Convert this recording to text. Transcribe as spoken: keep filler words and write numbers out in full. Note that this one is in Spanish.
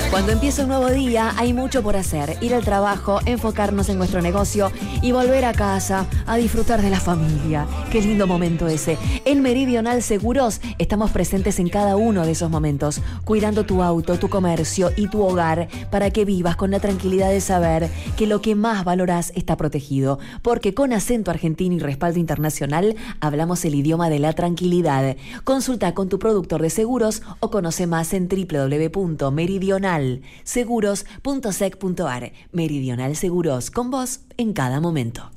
Cuando empieza un nuevo día, hay mucho por hacer. Ir al trabajo, enfocarnos en nuestro negocio y volver a casa a disfrutar de la familia. Qué lindo momento ese. En Meridional Seguros estamos presentes en cada uno de esos momentos, cuidando tu auto, tu comercio y tu hogar para que vivas con la tranquilidad de saber que lo que más valorás está protegido. Porque con acento argentino y respaldo internacional hablamos el idioma de la tranquilidad. Consulta con tu productor de seguros o conoce más en doble u doble u doble u punto meridional seguros punto sec punto ar. Meridional Seguros, con vos en cada momento.